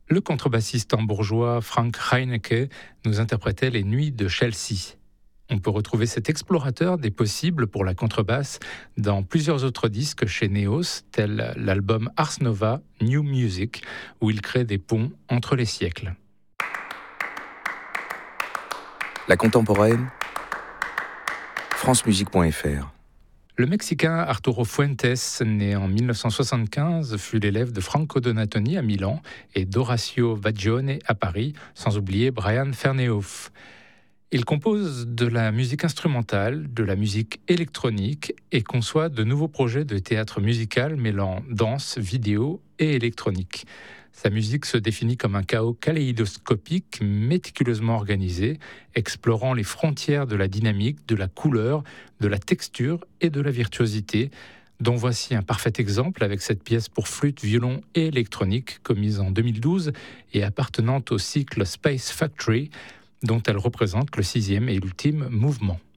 Le contrebassiste hambourgeois Frank Reinecke nous interprétait les Nuits de Chelsea. On peut retrouver cet explorateur des possibles pour la contrebasse dans plusieurs autres disques chez Neos, tel l'album Ars Nova New Music, où il crée des ponts entre les siècles. La contemporaine, francemusique.fr. Le Mexicain Arturo Fuentes, né en 1975, fut l'élève de Franco Donatoni à Milan et d'Orazio Vagione à Paris, sans oublier Brian Ferneyhough. Il compose de la musique instrumentale, de la musique électronique et conçoit de nouveaux projets de théâtre musical mêlant danse, vidéo et électronique. Sa musique se définit comme un chaos kaléidoscopique méticuleusement organisé, explorant les frontières de la dynamique, de la couleur, de la texture et de la virtuosité, dont voici un parfait exemple avec cette pièce pour flûte, violon et électronique commise en 2012 et appartenant au cycle Space Factory, dont elle représente le 6e et ultime mouvement.